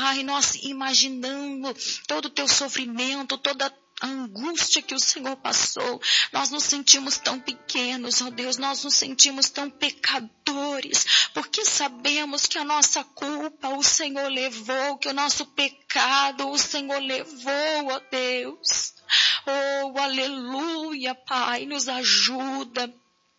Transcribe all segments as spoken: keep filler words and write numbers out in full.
Pai, nós imaginando todo o teu sofrimento, toda a angústia que o Senhor passou, nós nos sentimos tão pequenos, ó Deus, nós nos sentimos tão pecadores, porque sabemos que a nossa culpa o Senhor levou, que o nosso pecado o Senhor levou, ó Deus. Oh, aleluia, Pai, nos ajuda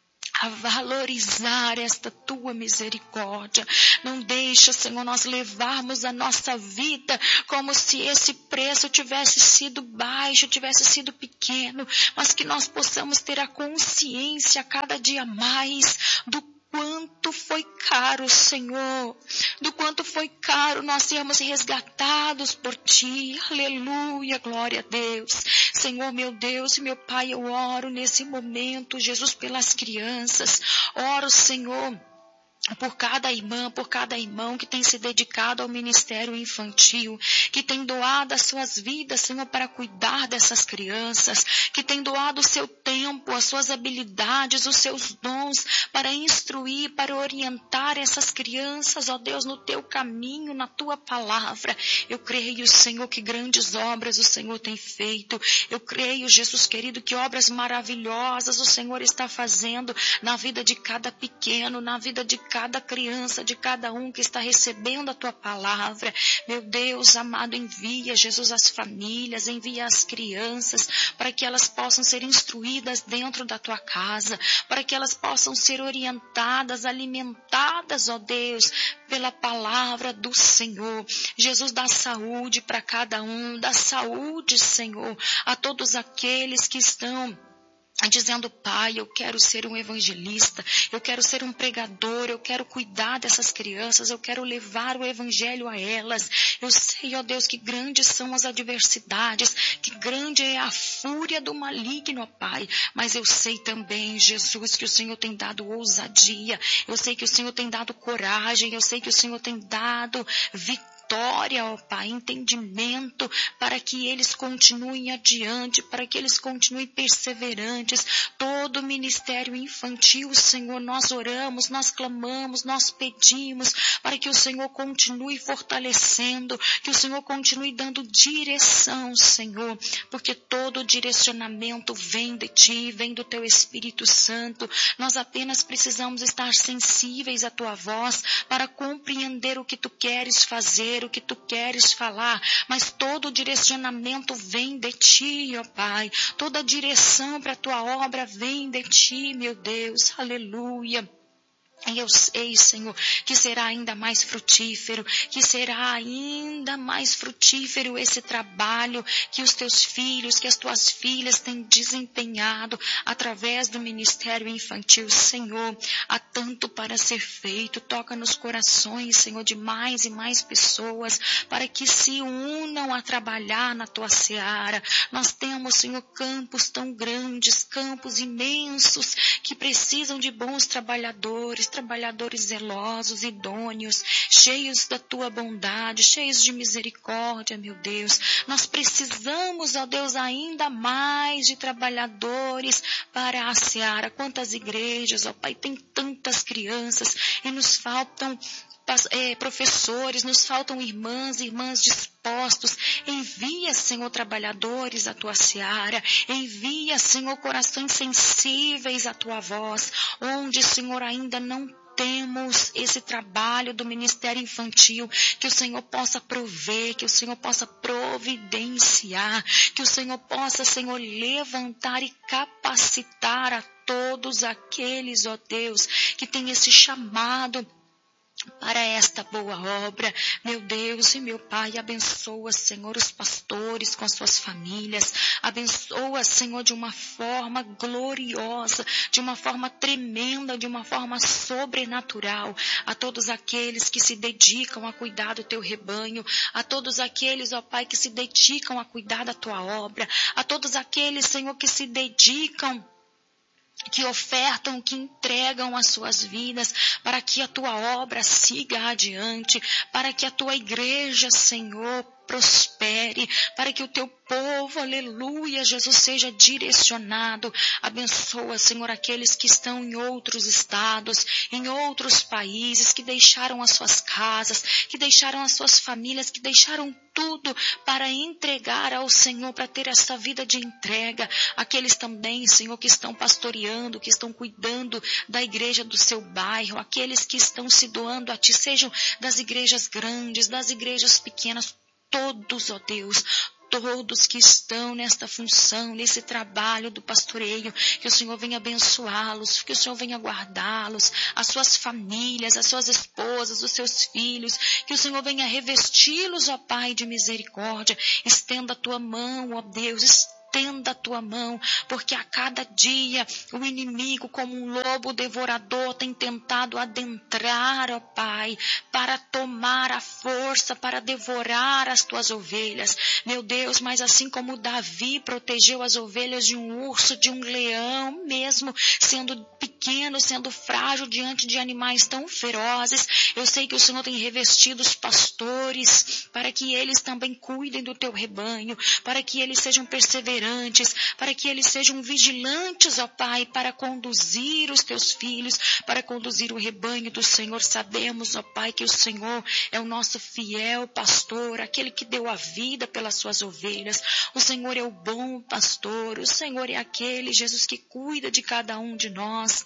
a valorizar esta tua misericórdia. Não deixa, Senhor, nós levarmos a nossa vida como se esse preço tivesse sido baixo, tivesse sido pequeno, mas que nós possamos ter a consciência cada dia mais do quanto foi caro, Senhor, do quanto foi caro nós sermos resgatados por Ti. Aleluia, glória a Deus. Senhor, meu Deus e meu Pai, eu oro nesse momento, Jesus, pelas crianças. Oro, Senhor, por cada irmã, por cada irmão que tem se dedicado ao ministério infantil, que tem doado as suas vidas, Senhor, para cuidar dessas crianças, que tem doado o seu tempo, as suas habilidades, os seus dons para instruir, para orientar essas crianças, ó Deus, no teu caminho, na tua palavra. Eu creio, Senhor, que grandes obras o Senhor tem feito. Eu creio, Jesus querido, que obras maravilhosas o Senhor está fazendo na vida de cada pequeno, na vida de cada criança, de cada um que está recebendo a tua palavra. Meu Deus amado, envia, Jesus, as famílias, envia as crianças, para que elas possam ser instruídas dentro da tua casa, para que elas possam ser orientadas, alimentadas, ó Deus, pela palavra do Senhor. Jesus, dá saúde para cada um, dá saúde, Senhor, a todos aqueles que estão dizendo: Pai, eu quero ser um evangelista, eu quero ser um pregador, eu quero cuidar dessas crianças, eu quero levar o evangelho a elas. Eu sei, ó Deus, que grandes são as adversidades, que grande é a fúria do maligno, ó Pai, mas eu sei também, Jesus, que o Senhor tem dado ousadia, eu sei que o Senhor tem dado coragem, eu sei que o Senhor tem dado vitória, Vitória, ó Pai, entendimento, para que eles continuem adiante, para que eles continuem perseverantes. Todo o ministério infantil, Senhor, nós oramos, nós clamamos, nós pedimos, para que o Senhor continue fortalecendo, que o Senhor continue dando direção, Senhor, porque todo o direcionamento vem de Ti, vem do Teu Espírito Santo. Nós apenas precisamos estar sensíveis à Tua voz, para compreender o que Tu queres fazer, o que Tu queres falar, mas todo o direcionamento vem de Ti, ó Pai, toda a direção para a Tua obra vem de Ti, meu Deus, aleluia. E eu sei, Senhor, que será ainda mais frutífero, que será ainda mais frutífero esse trabalho que os Teus filhos, que as Tuas filhas têm desempenhado através do ministério infantil. Senhor, há tanto para ser feito. Toca nos corações, Senhor, de mais e mais pessoas, para que se unam a trabalhar na Tua seara. Nós temos, Senhor, campos tão grandes, campos imensos, que precisam de bons trabalhadores, trabalhadores zelosos, idôneos, cheios da Tua bondade, cheios de misericórdia, meu Deus. Nós precisamos, ó Deus, ainda mais de trabalhadores para a seara. Quantas igrejas, ó Pai, tem tantas crianças e nos faltam É, professores, nos faltam irmãs, irmãs dispostos. Envia, Senhor, trabalhadores à Tua seara, envia, Senhor, corações sensíveis à Tua voz, onde, Senhor, ainda não temos esse trabalho do ministério infantil, que o Senhor possa prover, que o Senhor possa providenciar, que o Senhor possa, Senhor, levantar e capacitar a todos aqueles, ó Deus, que tem esse chamado para esta boa obra. Meu Deus e meu Pai, abençoa, Senhor, os pastores com as suas famílias, abençoa, Senhor, de uma forma gloriosa, de uma forma tremenda, de uma forma sobrenatural, a todos aqueles que se dedicam a cuidar do Teu rebanho, a todos aqueles, ó Pai, que se dedicam a cuidar da Tua obra, a todos aqueles, Senhor, que se dedicam, que ofertam, que entregam as suas vidas para que a Tua obra siga adiante, para que a Tua igreja, Senhor, prospere, para que o teu povo, aleluia, Jesus, seja direcionado. Abençoa, Senhor, aqueles que estão em outros estados, em outros países, que deixaram as suas casas, que deixaram as suas famílias, que deixaram tudo para entregar ao Senhor, para ter essa vida de entrega. Aqueles também, Senhor, que estão pastoreando, que estão cuidando da igreja do seu bairro, aqueles que estão se doando a Ti, sejam das igrejas grandes, das igrejas pequenas, todos, ó Deus, todos que estão nesta função, nesse trabalho do pastoreio, que o Senhor venha abençoá-los, que o Senhor venha guardá-los, as suas famílias, as suas esposas, os seus filhos, que o Senhor venha revesti-los, ó Pai, de misericórdia. Estenda a Tua mão, ó Deus, estenda a Tua mão, porque a cada dia o inimigo, como um lobo devorador, tem tentado adentrar, ó Pai, para tomar a força, para devorar as Tuas ovelhas. Meu Deus, mas assim como Davi protegeu as ovelhas de um urso, de um leão, mesmo sendo pequeno, sendo frágil diante de animais tão ferozes, eu sei que o Senhor tem revestido os pastores para que eles também cuidem do Teu rebanho, para que eles sejam perseverantes, para que eles sejam vigilantes, ó Pai, para conduzir os Teus filhos, para conduzir o rebanho do Senhor. Sabemos, ó Pai, que o Senhor é o nosso fiel pastor, aquele que deu a vida pelas suas ovelhas. O Senhor é o bom pastor, o Senhor é aquele, Jesus, que cuida de cada um de nós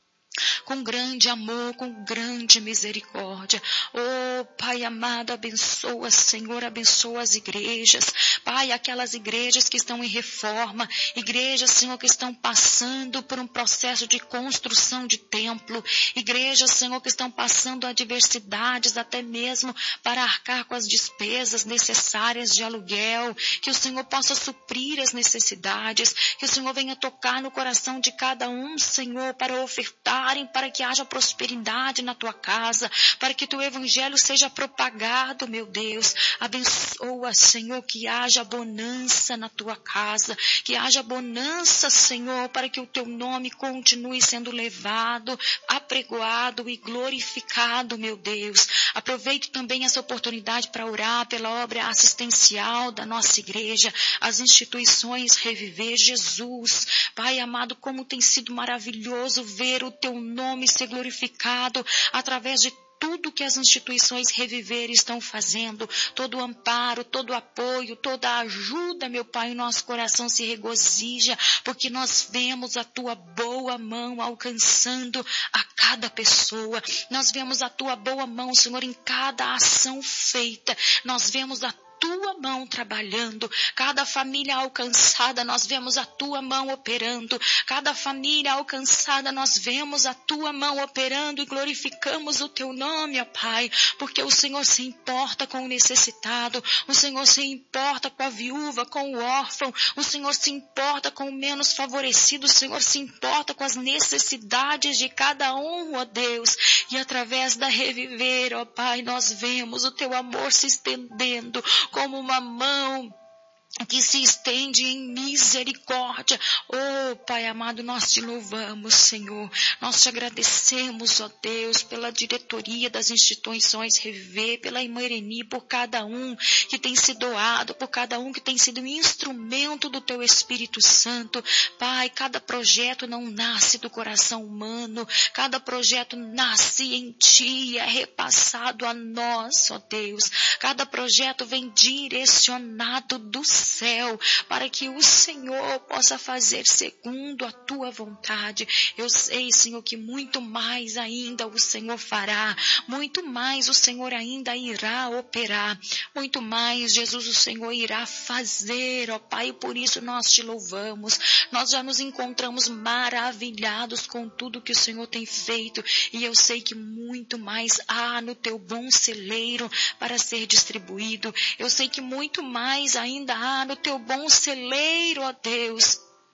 com grande amor, com grande misericórdia. Oh, Pai amado, abençoa, Senhor, abençoa as igrejas. Pai, aquelas igrejas que estão em reforma, igrejas, Senhor, que estão passando por um processo de construção de templo, igrejas, Senhor, que estão passando adversidades até mesmo para arcar com as despesas necessárias de aluguel, que o Senhor possa suprir as necessidades, que o Senhor venha tocar no coração de cada um, Senhor, para ofertar, para que haja prosperidade na Tua casa, para que Teu evangelho seja propagado, meu Deus. Abençoa, Senhor, que haja bonança na Tua casa, que haja bonança, Senhor, para que o Teu nome continue sendo levado, apregoado e glorificado, meu Deus. Aproveito também essa oportunidade para orar pela obra assistencial da nossa igreja, as instituições Reviver. Jesus, Pai amado, como tem sido maravilhoso ver o Teu nome ser glorificado através de tudo que as instituições Reviver estão fazendo, todo o amparo, todo o apoio, toda a ajuda, meu Pai, o nosso coração se regozija, porque nós vemos a Tua boa mão alcançando a cada pessoa, nós vemos a Tua boa mão, Senhor, em cada ação feita, nós vemos a Tua mão trabalhando, cada família alcançada, nós vemos a Tua mão operando, cada família alcançada, nós vemos a Tua mão operando e glorificamos o Teu nome, ó Pai, porque o Senhor se importa com o necessitado, o Senhor se importa com a viúva, com o órfão, o Senhor se importa com o menos favorecido, o Senhor se importa com as necessidades de cada um, ó Deus, e através da Reviver, ó Pai, nós vemos o Teu amor se estendendo como uma mão que se estende em misericórdia. Oh, Pai amado, nós Te louvamos, Senhor. Nós Te agradecemos, ó Deus, pela diretoria das instituições Reviver, pela irmã Ireni, por cada um que tem se doado, por cada um que tem sido um instrumento do Teu Espírito Santo. Pai, cada projeto não nasce do coração humano, cada projeto nasce em Ti, é repassado a nós, ó Deus. Cada projeto vem direcionado do céu, para que o Senhor possa fazer segundo a Tua vontade. Eu sei, Senhor, que muito mais ainda o Senhor fará, muito mais o Senhor ainda irá operar, muito mais, Jesus, o Senhor irá fazer, ó Pai, por isso nós Te louvamos. Nós já nos encontramos maravilhados com tudo que o Senhor tem feito, e eu sei que muito mais há no Teu bom celeiro para ser distribuído. Eu sei que muito mais ainda há no Teu bom celeiro, ó Deus,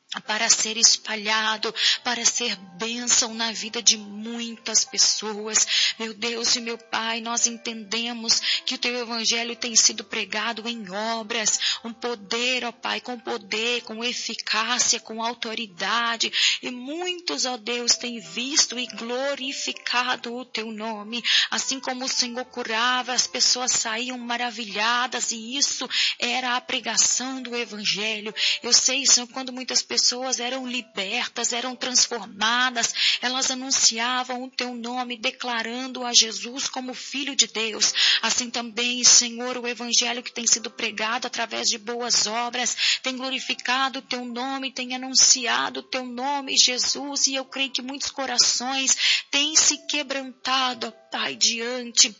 para ser espalhado, para ser bênção na vida de muitas pessoas. Meu Deus e meu Pai, nós entendemos que o Teu Evangelho tem sido pregado em obras, um poder, ó Pai, com poder, com eficácia, com autoridade, e muitos, ó Deus, têm visto e glorificado o Teu nome. Assim como o Senhor curava, as pessoas saíam maravilhadas, e isso era a pregação do Evangelho. Eu sei, Senhor, quando muitas pessoas pessoas eram libertas, eram transformadas, elas anunciavam o Teu nome, declarando a Jesus como Filho de Deus. Assim também, Senhor, o Evangelho que tem sido pregado através de boas obras, tem glorificado o Teu nome, tem anunciado o Teu nome, Jesus, e eu creio que muitos corações têm se quebrantado, ó Pai, diante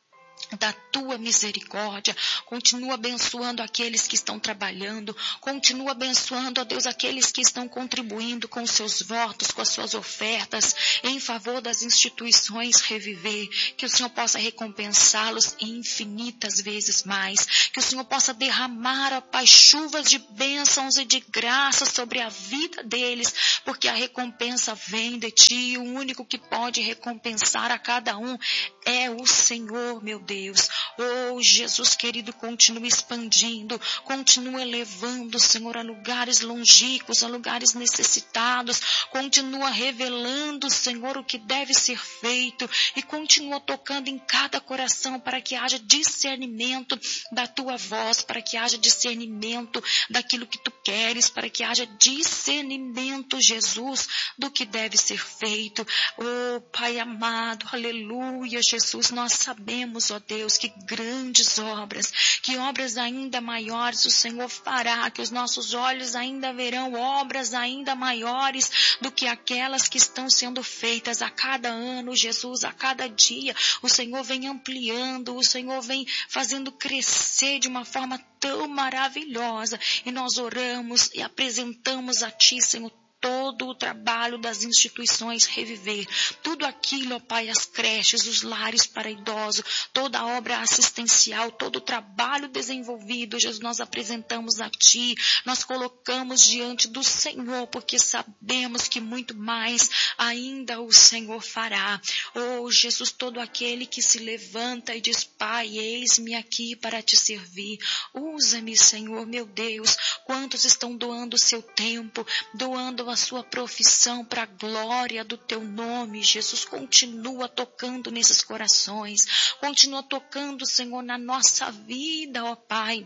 da Tua misericórdia. Continua abençoando aqueles que estão trabalhando, continua abençoando, ó Deus, aqueles que estão contribuindo com os seus votos, com as suas ofertas, em favor das instituições Reviver, que o Senhor possa recompensá-los infinitas vezes mais, que o Senhor possa derramar, ó Pai, chuvas de bênçãos e de graça sobre a vida deles, porque a recompensa vem de Ti, o único que pode recompensar a cada um é o Senhor, meu Deus. Oh, Jesus querido, continua expandindo, continua elevando, Senhor, a lugares longínquos, a lugares necessitados, continua revelando, Senhor, o que deve ser feito, e continua tocando em cada coração para que haja discernimento da Tua voz, para que haja discernimento daquilo que Tu queres, para que haja discernimento, Jesus, do que deve ser feito. Oh, Pai amado, aleluia, Jesus, nós sabemos, ó Deus, que grandes obras, que obras ainda maiores o Senhor fará, que os nossos olhos ainda verão obras ainda maiores do que aquelas que estão sendo feitas a cada ano, Jesus, a cada dia. O Senhor vem ampliando, o Senhor vem fazendo crescer de uma forma tão maravilhosa, e nós oramos e apresentamos a Ti, Senhor, todo o trabalho das instituições Reviver, tudo aquilo, ó Pai, as creches, os lares para idosos, toda a obra assistencial, todo o trabalho desenvolvido, Jesus, nós apresentamos a Ti, nós colocamos diante do Senhor, porque sabemos que muito mais ainda o Senhor fará. Oh, Jesus, todo aquele que se levanta e diz, Pai, eis-me aqui para Te servir, usa-me, Senhor, meu Deus, quantos estão doando o seu tempo, doando a sua profissão para a glória do Teu nome. Jesus, continua tocando nesses corações, continua tocando, Senhor, na nossa vida, ó Pai,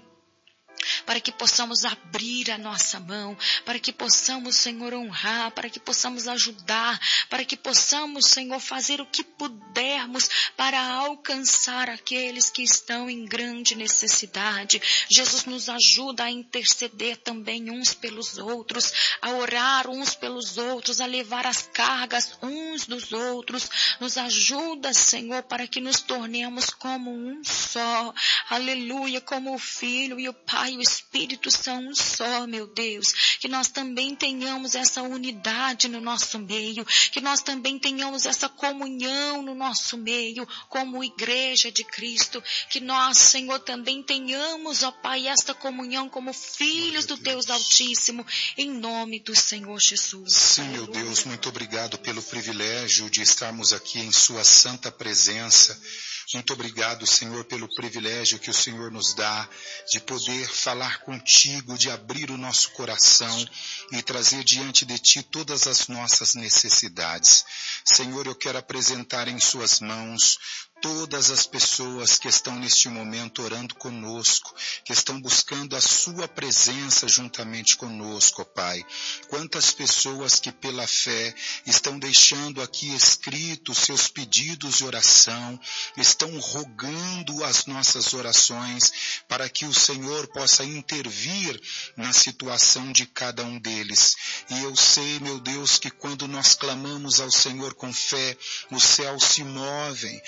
para que possamos abrir a nossa mão, para que possamos, Senhor, honrar, para que possamos ajudar, para que possamos, Senhor, fazer o que pudermos para alcançar aqueles que estão em grande necessidade. Jesus, nos ajuda a interceder também uns pelos outros, a orar uns pelos outros, a levar as cargas uns dos outros. Nos ajuda, Senhor, para que nos tornemos como um só. Aleluia, como o Filho e o Pai e o Espírito são um só, meu Deus. Que nós também tenhamos essa unidade no nosso meio, que nós também tenhamos essa comunhão no nosso meio, como igreja de Cristo, que nós, Senhor, também tenhamos, ó Pai, esta comunhão como filhos do Deus Altíssimo, em nome do Senhor Jesus. Sim, meu Deus, muito obrigado pelo privilégio de estarmos aqui em Sua santa presença. Muito obrigado, Senhor, pelo privilégio que o Senhor nos dá de poder falar contigo, de abrir o nosso coração e trazer diante de Ti todas as nossas necessidades. Senhor, eu quero apresentar em Suas mãos todas as pessoas que estão neste momento orando conosco, que estão buscando a Sua presença juntamente conosco, ó Pai. Quantas pessoas que pela fé estão deixando aqui escritos seus pedidos de oração, estão rogando as nossas orações para que o Senhor possa intervir na situação de cada um deles. E eu sei, meu Deus, que quando nós clamamos ao Senhor com fé, os céus se movem, as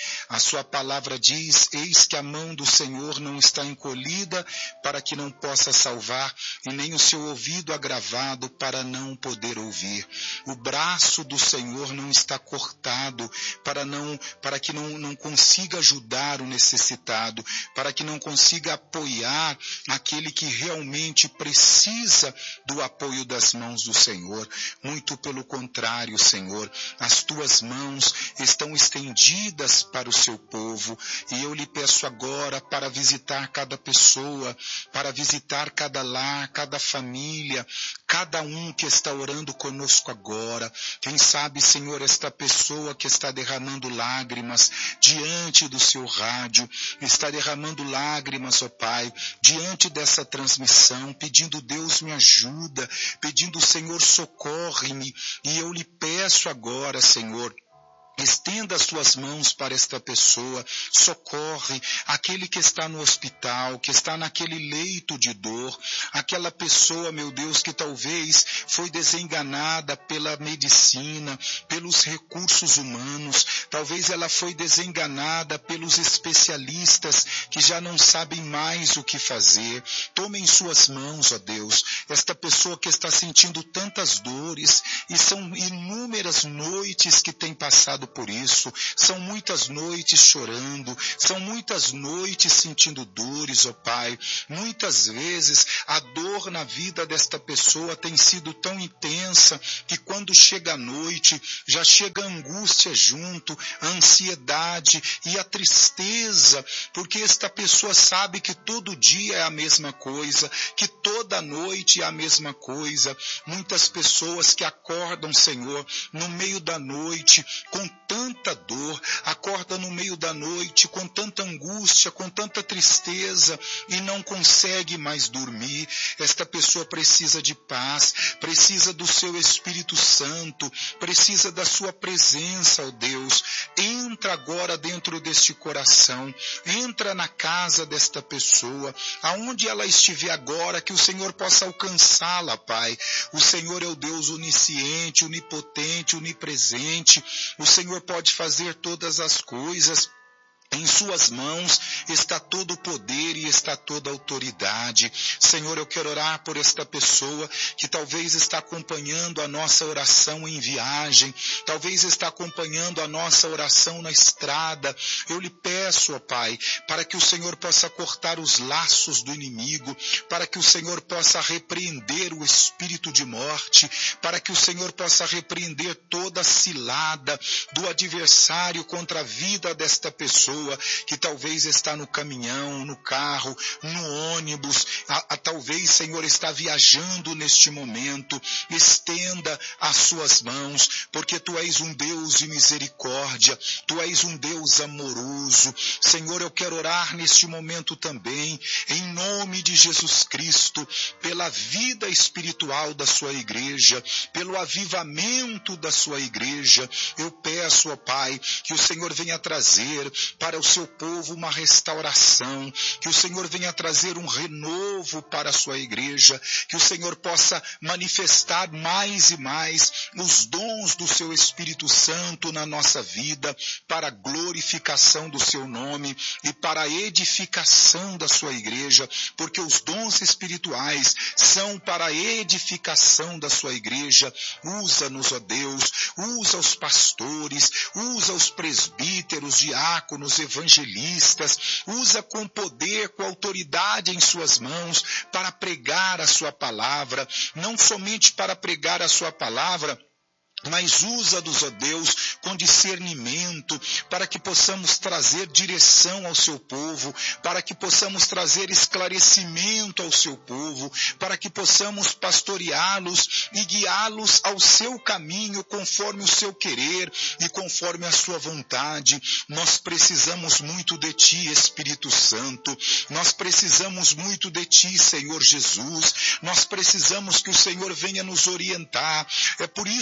sua palavra diz, eis que a mão do Senhor não está encolhida para que não possa salvar, e nem o seu ouvido agravado para não poder ouvir. O braço do Senhor não está cortado para, não, para que não, não consiga ajudar o necessitado, para que não consiga apoiar aquele que realmente precisa do apoio das mãos do Senhor. Muito pelo contrário, Senhor, as tuas mãos estão estendidas para o seu povo, e eu lhe peço agora para visitar cada pessoa, para visitar cada lar, cada família, cada um que está orando conosco agora. Quem sabe, Senhor, esta pessoa que está derramando lágrimas diante do seu rádio, está derramando lágrimas, ó Pai, diante dessa transmissão, pedindo, Deus, me ajuda, pedindo, Senhor, socorre-me, e eu lhe peço agora, Senhor, estenda as suas mãos para esta pessoa, socorre aquele que está no hospital, que está naquele leito de dor, aquela pessoa, meu Deus, que talvez foi desenganada pela medicina, pelos recursos humanos, talvez ela foi desenganada pelos especialistas que já não sabem mais o que fazer. Tome em suas mãos, ó Deus, esta pessoa que está sentindo tantas dores, e são inúmeras noites que tem passado por isso, são muitas noites chorando, são muitas noites sentindo dores, ó Pai. Muitas vezes a dor na vida desta pessoa tem sido tão intensa que quando chega a noite, já chega a angústia junto, a ansiedade e a tristeza, porque esta pessoa sabe que todo dia é a mesma coisa, que toda noite é a mesma coisa. Muitas pessoas que acordam, Senhor, no meio da noite, com tanta dor, acorda no meio da noite com tanta angústia, com tanta tristeza e não consegue mais dormir. Esta pessoa precisa de paz, precisa do seu Espírito Santo, precisa da sua presença, ó Deus. Entra agora dentro deste coração, entra na casa desta pessoa, aonde ela estiver agora, que o Senhor possa alcançá-la, Pai. O Senhor é o Deus onisciente, onipotente, onipresente. O Senhor pode fazer todas as coisas. Em suas mãos está todo o poder e está toda a autoridade. Senhor, eu quero orar por esta pessoa que talvez está acompanhando a nossa oração em viagem, talvez está acompanhando a nossa oração na estrada. Eu lhe peço, ó Pai, para que o Senhor possa cortar os laços do inimigo, para que o Senhor possa repreender o espírito de morte, para que o Senhor possa repreender toda a cilada do adversário contra a vida desta pessoa, que talvez está no caminhão, no carro, no ônibus, a, a, talvez, Senhor, está viajando neste momento. Estenda as suas mãos, porque Tu és um Deus de misericórdia, Tu és um Deus amoroso. Senhor, eu quero orar neste momento também, em nome de Jesus Cristo, pela vida espiritual da sua igreja, pelo avivamento da sua igreja. Eu peço, ó Pai, que o Senhor venha trazer para o seu povo uma restauração, que o Senhor venha trazer um renovo para a sua igreja, que o Senhor possa manifestar mais e mais os dons do seu Espírito Santo na nossa vida, para a glorificação do seu nome e para a edificação da sua igreja, porque os dons espirituais são para a edificação da sua igreja. Usa-nos, ó Deus, usa os pastores, usa os presbíteros, diáconos, evangelistas, usa com poder, com autoridade em suas mãos para pregar a sua palavra, não somente para pregar a sua palavra, mas usa-nos, ó Deus, com discernimento, para que possamos trazer direção ao seu povo, para que possamos trazer esclarecimento ao seu povo, para que possamos pastoreá-los e guiá-los ao seu caminho, conforme o seu querer e conforme a sua vontade. Nós precisamos muito de Ti, Espírito Santo, nós precisamos muito de Ti, Senhor Jesus, nós precisamos que o Senhor venha nos orientar. É por isso que nós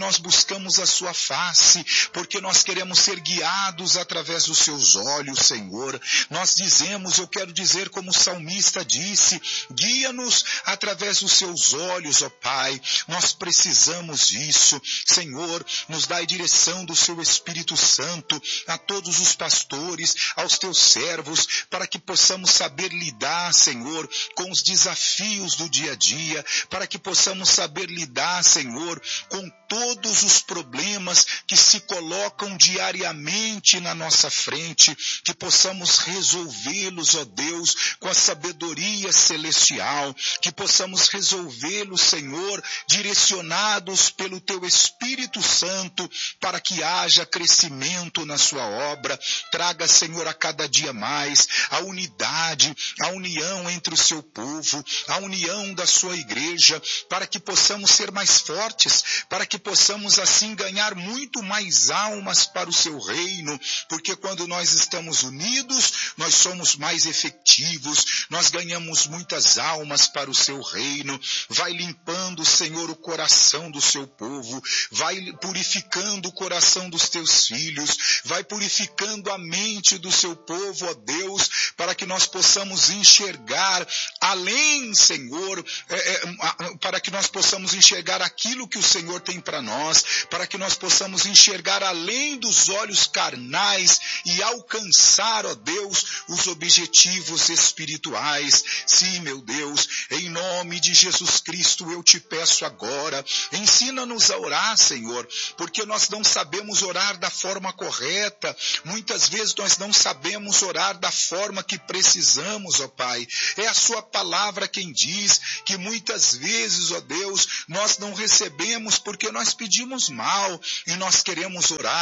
nós buscamos a sua face, porque nós queremos ser guiados através dos seus olhos, Senhor. Nós dizemos, eu quero dizer como o salmista disse, guia-nos através dos seus olhos, ó Pai. Nós precisamos disso, Senhor. Nos dai direção do seu Espírito Santo a todos os pastores, aos teus servos, para que possamos saber lidar, Senhor, com os desafios do dia a dia, para que possamos saber lidar, Senhor, com todos os problemas que se colocam diariamente na nossa frente, que possamos resolvê-los, ó Deus, com a sabedoria celestial, que possamos resolvê-los, Senhor, direcionados pelo teu Espírito Santo, para que haja crescimento na sua obra. Traga, Senhor, a cada dia mais a unidade, a união entre o seu povo, a união da sua igreja, para que possamos ser mais fortes, para que possamos assim ganhar muito mais almas para o seu reino, porque quando nós estamos unidos, nós somos mais efetivos, nós ganhamos muitas almas para o seu reino. Vai limpando, Senhor, o coração do seu povo, vai purificando o coração dos teus filhos, vai purificando a mente do seu povo, ó Deus, para que nós possamos enxergar além, Senhor, é, é, para que nós possamos enxergar aquilo que o Senhor tem para nós, para que nós possamos enxergar além dos olhos carnais e alcançar, ó Deus, os objetivos espirituais. Sim, meu Deus, em nome de Jesus Cristo eu te peço agora, ensina-nos a orar, Senhor, porque nós não sabemos orar da forma correta, muitas vezes nós não sabemos orar da forma que precisamos, ó Pai. É a sua palavra quem diz que muitas vezes, ó Deus, nós não recebemos porque nós pedimos mal e nós queremos orar